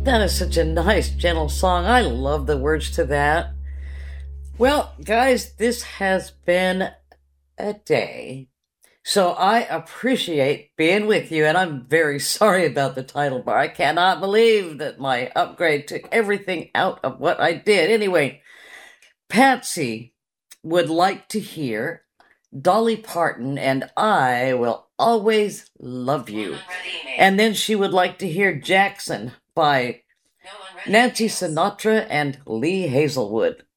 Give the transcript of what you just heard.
That is such a nice, gentle song. I love the words to that. Well, guys, this has been a day. So I appreciate being with you, and I'm very sorry about the title bar. I cannot believe that my upgrade took everything out of what I did. Anyway, Patsy would like to hear Dolly Parton and I Will Always Love You. And then she would like to hear Jackson by Nancy Sinatra and Lee Hazelwood.